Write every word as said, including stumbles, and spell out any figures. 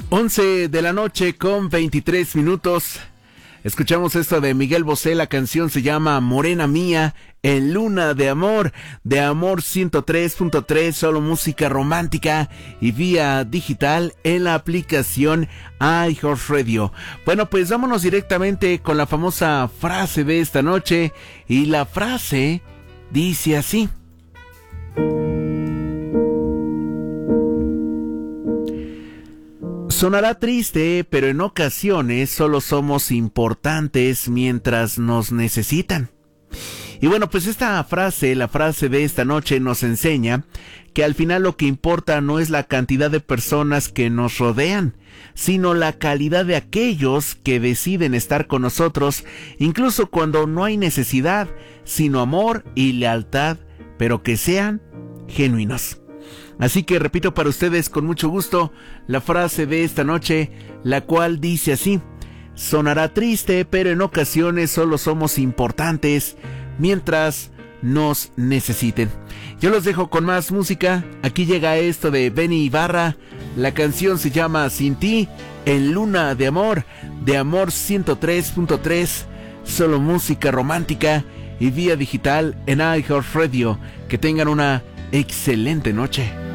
once de la noche con veintitrés minutos. Escuchamos esto de Miguel Bosé, la canción se llama Morena Mía, en Luna de Amor, de Amor ciento tres punto tres, solo música romántica y vía digital en la aplicación iHeartRadio. Bueno, pues vámonos directamente con la famosa frase de esta noche, y la frase dice así: sonará triste, pero en ocasiones solo somos importantes mientras nos necesitan. Y bueno, pues esta frase, la frase de esta noche nos enseña que al final lo que importa no es la cantidad de personas que nos rodean, sino la calidad de aquellos que deciden estar con nosotros, incluso cuando no hay necesidad, sino amor y lealtad, pero que sean genuinos. Así que repito para ustedes con mucho gusto la frase de esta noche, la cual dice así: sonará triste, pero en ocasiones solo somos importantes mientras nos necesiten. Yo los dejo con más música. Aquí llega esto de Benny Ibarra. La canción se llama Sin Ti, en Luna de Amor, de Amor ciento tres punto tres, solo música romántica y vía digital en iHeartRadio. Que tengan una excelente noche.